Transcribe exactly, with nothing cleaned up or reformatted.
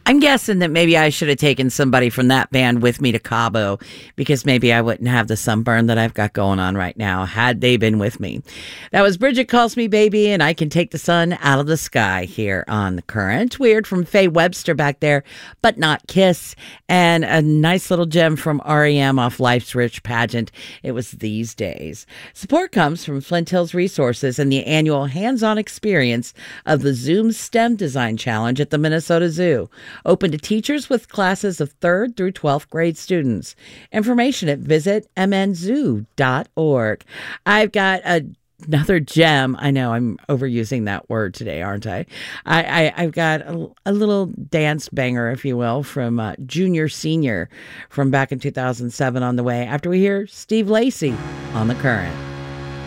I'm guessing that maybe I should have taken somebody from that band with me to Cabo because maybe I wouldn't have the sunburn that I've got going on right now had they been with me. That was Bridget Calls Me Baby, and I Can Take the Sun Out of the Sky here on The Current. Weird from Faye Webster back there, but not Kiss. And a nice little gem from R E M off Life's Rich Pageant. It was These Days. Support comes from Flint Hills Resources and the annual hands-on experience of the Zoom STEM Design Challenge at the Minnesota Zoo. Open to teachers with classes of third through twelfth grade students. Information at visit m n zoo dot org. I've got a Another gem. I know I'm overusing that word today, aren't I? I, I I've got a, a little dance banger, if you will, from uh, Junior Senior from back in two thousand seven on the way after we hear Steve Lacy on The Current.